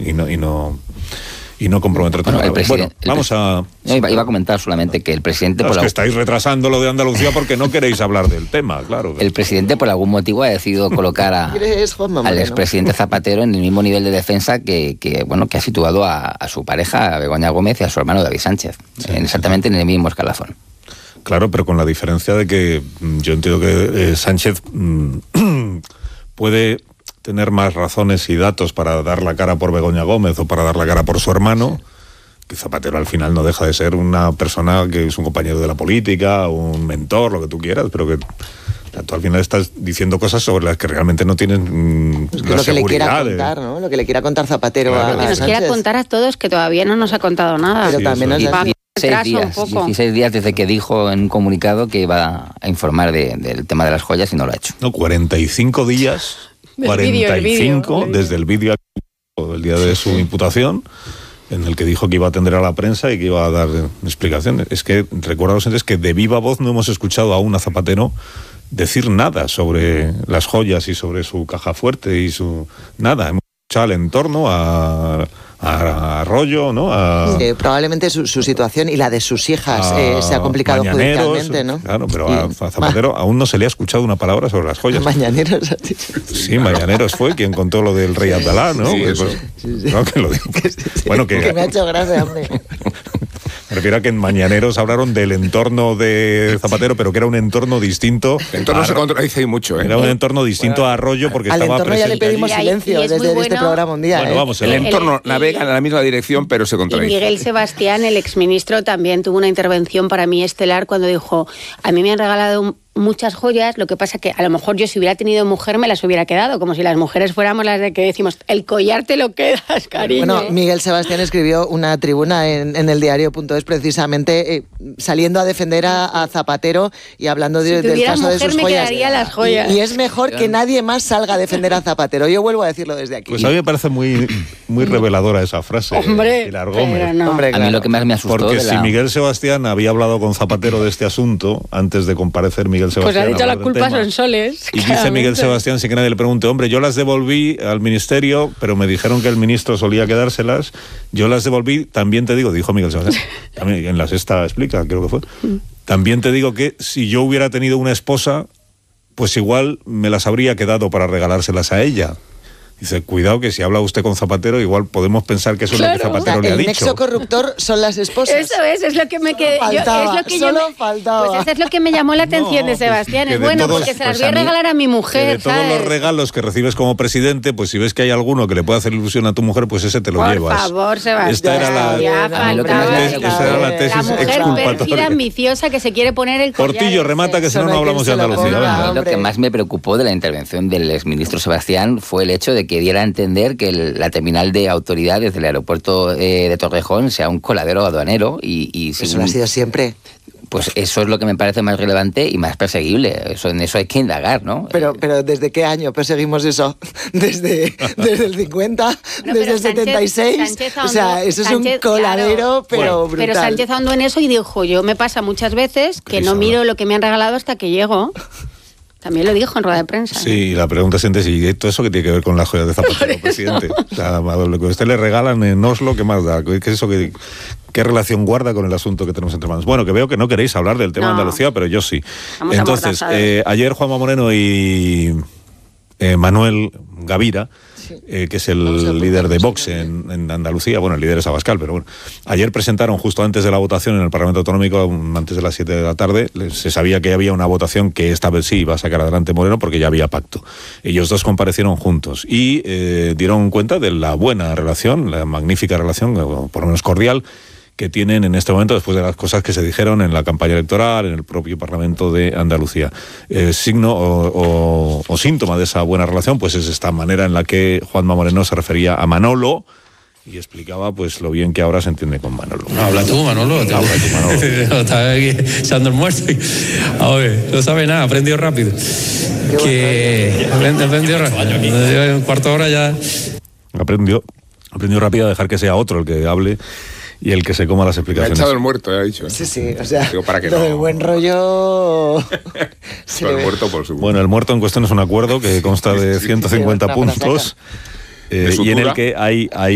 no comprometerte. Bueno, vamos a... Iba a comentar solamente que el presidente... Claro, es que estáis retrasando lo de Andalucía porque no queréis hablar del tema, claro. El presidente por algún motivo ha decidido colocar al expresidente Zapatero en el mismo nivel de defensa que ha situado a su pareja, a Begoña Gómez, y a su hermano David Sánchez, exactamente en el mismo escalafón. Claro, pero con la diferencia de que yo entiendo que Sánchez puede tener más razones y datos para dar la cara por Begoña Gómez o para dar la cara por su hermano, que Zapatero al final no deja de ser una persona que es un compañero de la política, un mentor, lo que tú quieras, pero que tú al final estás diciendo cosas sobre las que realmente no tienen la lo que seguridad. Le quiera contar, ¿no? Lo que le quiera contar Zapatero a que nos Sánchez. quiera contar a todos, que todavía no nos ha contado nada. Pero también nos ha... 16 días desde que dijo en un comunicado que iba a informar del tema de las joyas y no lo ha hecho. No, 45 días, 45 desde el vídeo el día de su imputación, en el que dijo que iba a atender a la prensa y que iba a dar explicaciones. Es que recuerdo antes que de viva voz no hemos escuchado aún a Zapatero decir nada sobre las joyas y sobre su caja fuerte y su... Nada, hemos escuchado al entorno, a Arroyo, ¿no? Probablemente su situación y la de sus hijas se ha complicado judicialmente, ¿no? Claro, pero a Zapatero aún no se le ha escuchado una palabra sobre las joyas. Mañaneros. Sí, Mañaneros fue quien contó lo del rey Abdalá, ¿no? Sí, no, que lo dijo. Bueno, que me ha hecho gracia, hombre. Me refiero a que en Mañaneros hablaron del entorno de Zapatero, pero que era un entorno distinto. El entorno se contradice mucho, ¿eh? Era un entorno distinto a Arroyo porque al estaba presente. Al entorno ya le pedimos silencio desde este programa un día. Bueno, vamos, el entorno navega en la misma dirección, pero se contradice. Y Miguel Sebastián, el exministro, también tuvo una intervención para mí estelar cuando dijo: a mí me han regalado muchas joyas, lo que pasa que a lo mejor yo si hubiera tenido mujer me las hubiera quedado, como si las mujeres fuéramos las de que decimos, el collar te lo quedas, cariño. Bueno, Miguel Sebastián escribió una tribuna en el diario.es precisamente saliendo a defender a Zapatero y hablando del caso de sus me joyas. Quedaría las joyas. Y es mejor que nadie más salga a defender a Zapatero. Yo vuelvo a decirlo desde aquí. Pues a mí me parece muy reveladora esa frase. Hombre, Pilar Gómez. No. Hombre, claro. A mí lo que más me asustó porque si Miguel Sebastián había hablado con Zapatero de este asunto antes de comparecer Miguel Sebastián, pues ha dicho la culpa son soles. Y dice Miguel Sebastián, sin que nadie le pregunte: hombre, yo las devolví al ministerio, pero me dijeron que el ministro solía quedárselas. Yo las devolví, también te digo, dijo Miguel Sebastián, también en la Sexta explica, creo que fue, también te digo que si yo hubiera tenido una esposa, pues igual me las habría quedado para regalárselas a ella. Dice, cuidado que si habla usted con Zapatero, igual podemos pensar que eso es lo que Zapatero le ha dicho. El nexo corruptor son las esposas. Eso es lo que me quedé. Faltaba. Pues eso es lo que me llamó la atención de Sebastián. Pues es bueno, porque se las voy a regalar a mi mujer. De todos los regalos que recibes como presidente, pues si ves que hay alguno que le puede hacer ilusión a tu mujer, pues ese te lo llevas. Por favor, Sebastián. Esta era la tesis exculpatoria. Pérfida, ambiciosa, que se quiere poner el collar. Portillo, remata, que si no, no hablamos de Andalucía. Lo que más me preocupó de la intervención del exministro Sebastián fue el hecho de que diera a entender que la terminal de autoridades del aeropuerto de Torrejón sea un coladero aduanero y eso lo ha sido siempre. Pues eso es lo que me parece más relevante y más perseguible. En eso hay que indagar, ¿no? Pero ¿desde qué año perseguimos eso? ¿Desde el 50? ¿Desde el 76? Sánchez o sea, eso es un coladero, pero brutal. Pero Sánchez ahondó en eso y dijo, yo me pasa muchas veces que no miro lo que me han regalado hasta que llego. También lo dijo en rueda de prensa. Sí, la pregunta siguiente es, ¿y todo eso qué tiene que ver con las joyas de Zapatero, presidente? O sea, lo que a usted le regalan en Oslo, ¿qué más da? ¿Qué es eso qué relación guarda con el asunto que tenemos entre manos? Bueno, que veo que no queréis hablar del tema de Andalucía, pero yo sí. Entonces, ayer Juanma Moreno y Manuel Gavira, que es el líder de Vox en Andalucía, bueno, el líder es Abascal, pero bueno, ayer presentaron justo antes de la votación en el Parlamento Autonómico, antes de las 7 de la tarde, se sabía que había una votación que esta vez sí iba a sacar adelante Moreno porque ya había pacto. Ellos dos comparecieron juntos y dieron cuenta de la buena relación, la magnífica relación, por lo menos cordial, que tienen en este momento después de las cosas que se dijeron en la campaña electoral, en el propio Parlamento de Andalucía. Signo o síntoma de esa buena relación pues es esta manera en la que Juanma Moreno se refería a Manolo y explicaba pues lo bien que ahora se entiende con Manolo. Habla tú, Manolo. Habla tú, Manolo. Estaba aquí echando el muerto. A ver, no sabe nada, aprendió rápido. Aprendió rápido. En cuarto de hora ya... Aprendió rápido a dejar que sea otro el que hable y el que se coma las explicaciones. Me ha echado el muerto, ya ha dicho. Sí, o sea, digo, para que lo del buen rollo... El muerto, por supuesto. Bueno, el muerto en cuestión es un acuerdo que consta de 150 puntos y en el que hay